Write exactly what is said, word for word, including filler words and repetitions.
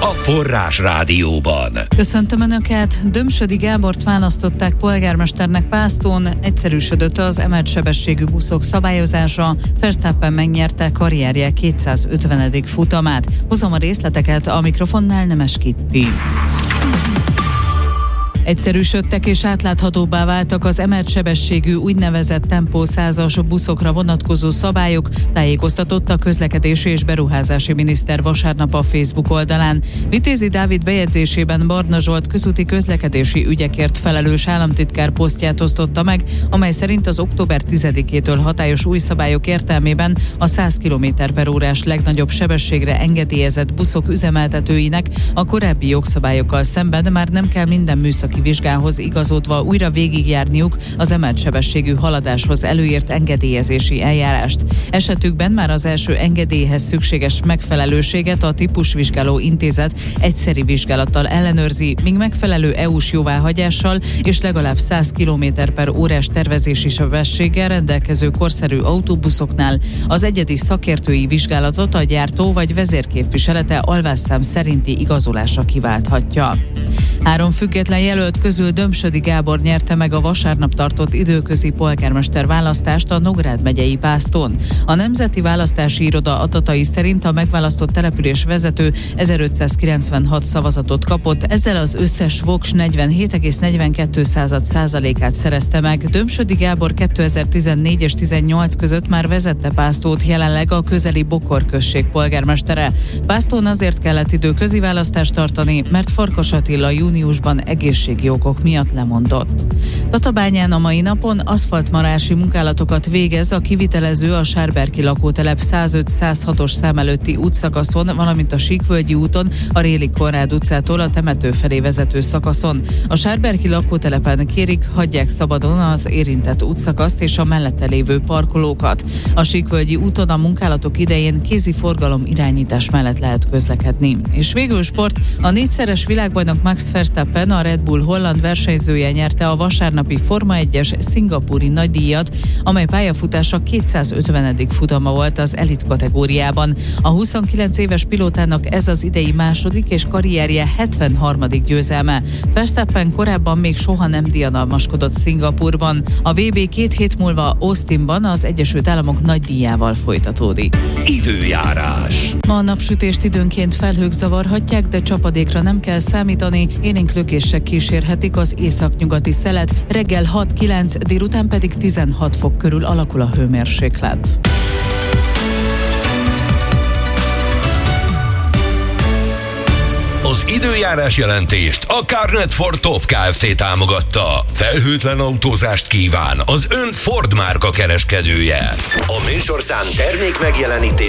a Forrás Rádióban. Köszöntöm Önöket! Dömsödi Gábort választották polgármesternek Pásztón, egyszerűsödött az emelt sebességű buszok szabályozása, Verstappen megnyerte karrierje kétszázötvenedik futamát. Hozom a részleteket, a mikrofonnál Nemes Kitti. Egyszerűsödtek és átláthatóbbá váltak az emelt sebességű úgynevezett tempó százas buszokra vonatkozó szabályok, tájékoztatott a közlekedési és beruházási miniszter vasárnap a Facebook oldalán. Vitézi Dávid bejegyzésében Barna Zsolt közúti közlekedési ügyekért felelős államtitkár posztját osztotta meg, amely szerint az október tizedikétől hatályos új szabályok értelmében a száz kilométer per órás legnagyobb sebességre engedélyezett buszok üzemeltetőinek a korábbi jogszabályokkal szemben már nem kell minden műszaki vizsgához igazodva újra végigjárniuk az emelt sebességű haladáshoz előírt engedélyezési eljárást. Esetükben már az első engedélyhez szükséges megfelelőséget a típusvizsgáló intézet egyszeri vizsgálattal ellenőrzi, míg megfelelő é u-s jóváhagyással és legalább száz kilométer per órás tervezési sebességgel rendelkező korszerű autóbuszoknál az egyedi szakértői vizsgálatot a gyártó vagy vezérképviselete alvásszám szerinti igazolása kiválthatja. Három független jelölt közül Dömsödi Gábor nyerte meg a vasárnap tartott időközi polgármester választást a Nógrád megyei Pásztón. A Nemzeti Választási Iroda adatai szerint a megválasztott település vezető ezerötszázkilencvenhat szavazatot kapott, ezzel az összes voks negyvenhét egész negyvenkettő százalékát szerezte meg. Dömsödi Gábor kétezer-tizennégy és tizennyolc között már vezette Pásztót, jelenleg a közeli Bokor község polgármestere. Pásztón azért kellett időközi választást tartani, mert Farkas Attila júniusban egészségi okok miatt lemondott. Tatabányán a mai napon aszfaltmarási munkálatokat végez a kivitelező a Sárberki lakótelep százöt százhatos szám előtti útszakaszon, valamint a Síkvölgyi úton a Réli Konrád utcától a temető felé vezető szakaszon. A Sárberki lakótelepen kérik, hagyják szabadon az érintett útszakaszt és a mellette lévő parkolókat. A Síkvölgyi úton a munkálatok idején kézi forgalom irányítás mellett lehet közlekedni. És végül sport, a négyszeres világbajnok Max Verstappen, a Red Bull holland versenyzője nyerte a vasárnapi Forma egyes szingapúri nagydíjat, amely pályafutása kétszázötvenedik futama volt az elit kategóriában. A huszonkilenc éves pilótának ez az idei második és karrierje hetvenharmadik győzelme. Verstappen korábban még soha nem diadalmaskodott Szingapúrban. A vé bé két hét múlva Austinban az Egyesült Államok nagydíjával folytatódik. Időjárás. Ma a napsütést időnként felhők zavarhatják, de csapadékra nem kell számítani, élénk lökések kísérhetik az északnyugati szelet, reggel hat-kilenc, délután pedig tizenhat fok körül alakul a hőmérséklet. Az időjárás jelentést a Carnet Ford Top Kft. Támogatta. Felhőtlen autózást kíván az ön Ford márka kereskedője. A műsorszám termék megjelenítés